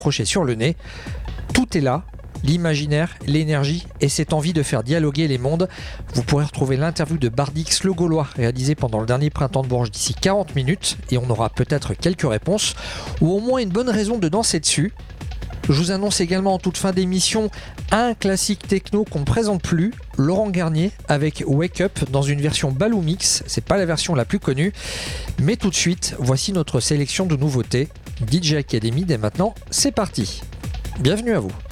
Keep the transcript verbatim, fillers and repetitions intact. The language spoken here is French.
accroché sur le nez. Tout est là. L'imaginaire, l'énergie et cette envie de faire dialoguer les mondes. Vous pourrez retrouver l'interview de Bardix le Gaulois réalisée pendant le dernier Printemps de Bourges d'ici quarante minutes et on aura peut-être quelques réponses ou au moins une bonne raison de danser dessus. Je vous annonce également en toute fin d'émission un classique techno qu'on ne présente plus, Laurent Garnier avec Wake Up dans une version Baloo Mix. C'est pas la version la plus connue, mais tout de suite, voici notre sélection de nouveautés. D J Academy dès maintenant, c'est parti. Bienvenue à vous.